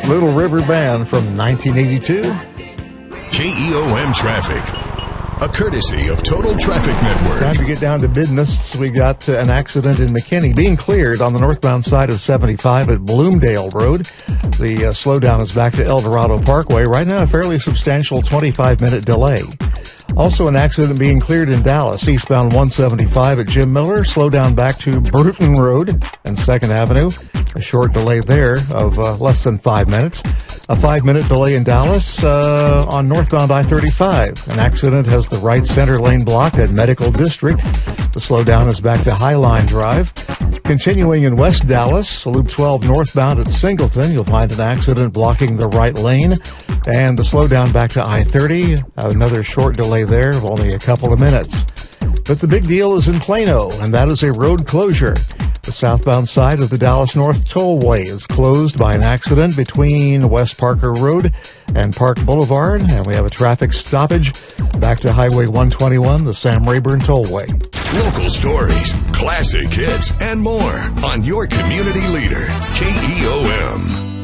Little River Band from 1982. KEOM Traffic. A courtesy of Total Traffic Network. Time to get down to business. We got an accident in McKinney being cleared on the northbound side of 75 at Bloomdale Road. The slowdown is back to El Dorado Parkway. Right now, a fairly substantial 25-minute delay. Also, an accident being cleared in Dallas, eastbound 175 at Jim Miller. Slowdown back to Bruton Road and 2nd Avenue. A short delay there of less than 5 minutes. A 5-minute delay in Dallas on northbound I-35. An accident has the right center lane blocked at Medical District. The slowdown is back to Highline Drive. Continuing in West Dallas, Loop 12 northbound at Singleton, you'll find an accident blocking the right lane. And the slowdown back to I-30, another short delay there of only a couple of minutes. But the big deal is in Plano, and that is a road closure. The southbound side of the Dallas North Tollway is closed by an accident between West Parker Road and Park Boulevard, and we have a traffic stoppage back to Highway 121, the Sam Rayburn Tollway. Local stories, classic hits, and more on your community leader, KEOM.